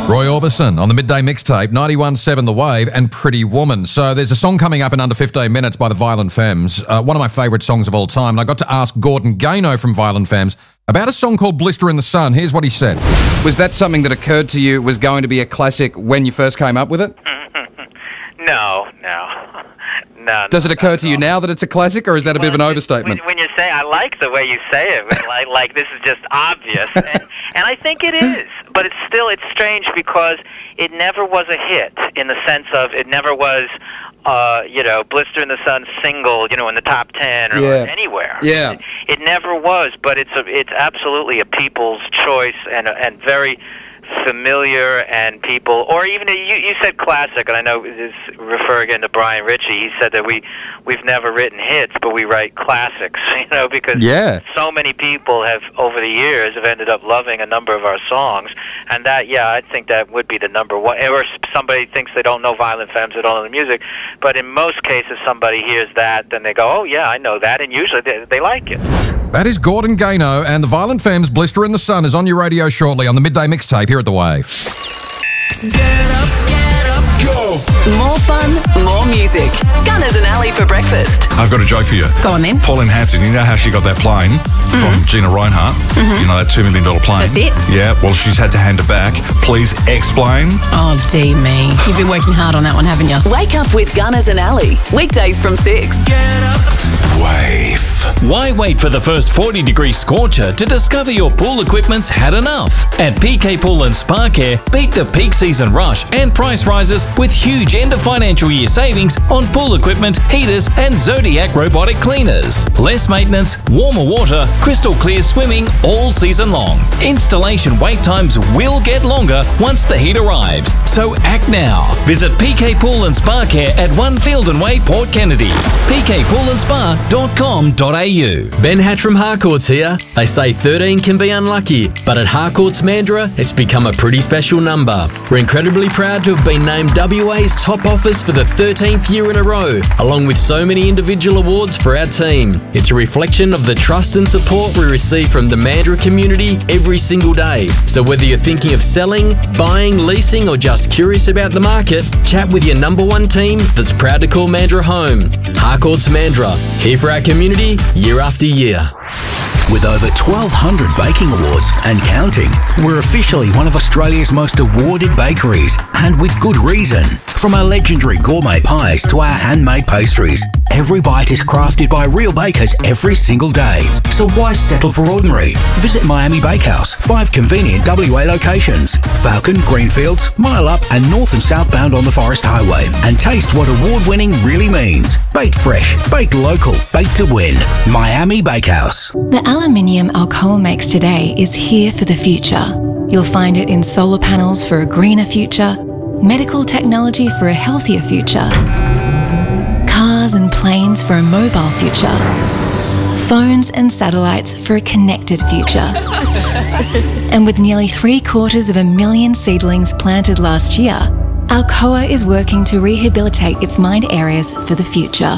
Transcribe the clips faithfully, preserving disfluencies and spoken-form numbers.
Roy Orbison on the Midday Mixtape, ninety-one point seven The Wave, and Pretty Woman. So there's a song coming up in under fifteen minutes by the Violent Femmes, uh, one of my favourite songs of all time. And I got to ask Gordon Gano from Violent Femmes about a song called Blister in the Sun. Here's what he said. Was that something that occurred to you was going to be a classic when you first came up with it? No, no. No, Does it occur to you now that it's a classic, or is that a bit of an overstatement? When, when you say, I like the way you say it, like, like this is just obvious, and, and I think it is, but it's still, it's strange because it never was a hit in the sense of it never was, uh, you know, Blister in the Sun single, you know, in the top ten or Yeah. anywhere. Yeah. It, it never was, but it's a, it's absolutely a people's choice and and very familiar, and people, or even you, you said classic, and I know this refer again to Brian Ritchie. He said that we we've never written hits, but we write classics. You know, because Yeah. so many people have over the years have ended up loving a number of our songs, and that yeah, I think that would be the number one. Or somebody thinks they don't know Violent Femmes, they don't know the music, but in most cases, somebody hears that, then they go, oh yeah, I know that, and usually they, they like it. That is Gordon Gano, and the Violent Femmes, Blister in the Sun, is on your radio shortly on the Midday Mixtape here at The Wave. Get up, get up, go. More fun, more music. Gunners and Ali for breakfast. I've got a joke for you. Go on then. Pauline Hanson, you know how she got that plane from Gina Reinhardt? Mhm. You know, that two million dollars plane? That's it? Yeah, well, she's had to hand it back. Please explain. Oh, dear me. You've been working hard on that one, haven't you? Wake up with Gunners and Ali. Weekdays from six. Get up. Wave. Why wait for the first forty degree scorcher to discover your pool equipment's had enough? At P K Pool and Spa Care, beat the peak season rush and price rises with huge end of financial year savings on pool equipment, heaters, and Zodiac robotic cleaners. Less maintenance, warmer water, crystal clear swimming all season long. Installation wait times will get longer once the heat arrives, so act now. Visit P K Pool and Spa Care at One Fielden Way, Port Kennedy. p k pool and spa dot com dot a u. Ben Hatch from Harcourts here. They say thirteen can be unlucky, but at Harcourts Mandurah, it's become a pretty special number. We're incredibly proud to have been named W A's top office for the thirteenth year in a row, along with so many individual awards for our team. It's a reflection of the trust and support we receive from the Mandurah community every single day. So whether you're thinking of selling, buying, leasing, or just curious about the market, chat with your number one team that's proud to call Mandurah home. Harcourts Mandurah, here for our community year after year. With over twelve hundred baking awards and counting, we're officially one of Australia's most awarded bakeries, and with good reason. From our legendary gourmet pies to our handmade pastries, every bite is crafted by real bakers every single day. So why settle for ordinary? Visit Miami Bakehouse, five convenient W A locations: Falcon, Greenfields, Mile Up, and north and southbound on the Forest Highway, and taste what award-winning really means. Baked fresh, baked local, baked to win. Miami Bakehouse. The aluminium Alcoa makes today is here for the future. You'll find it in solar panels for a greener future, medical technology for a healthier future, cars and planes for a mobile future, phones and satellites for a connected future. And with nearly three quarters of a million seedlings planted last year, Alcoa is working to rehabilitate its mined areas for the future.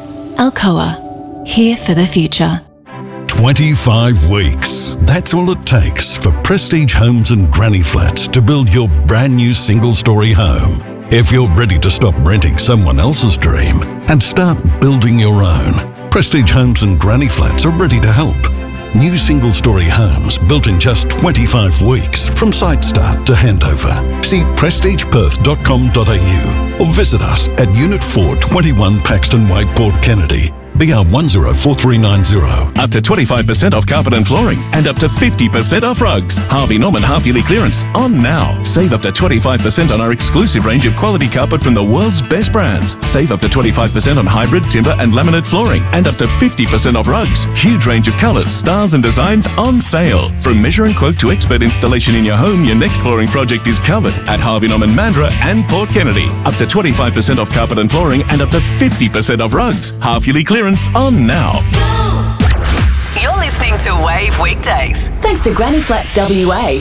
Alcoa, here for the future. twenty-five weeks. That's all it takes for Prestige Homes and Granny Flats to build your brand new single-story home. If you're ready to stop renting someone else's dream and start building your own, Prestige Homes and Granny Flats are ready to help. New single-story homes built in just twenty-five weeks from site start to handover. See prestige perth dot com dot a u or visit us at Unit four, twenty-one Paxton Way, Port Kennedy. B R one zero four three nine zero. Up to twenty-five percent off carpet and flooring and up to fifty percent off rugs. Harvey Norman half-yearly clearance on now. Save up to twenty-five percent on our exclusive range of quality carpet from the world's best brands. Save up to twenty-five percent on hybrid, timber and laminate flooring and up to fifty percent off rugs. Huge range of colours, styles and designs on sale. From measure and quote to expert installation in your home, your next flooring project is covered at Harvey Norman Mandurah and Port Kennedy. Up to twenty-five percent off carpet and flooring and up to fifty percent off rugs. Half-yearly clearance on now. You're listening to Wave Weekdays. Thanks to Granny Flats W A.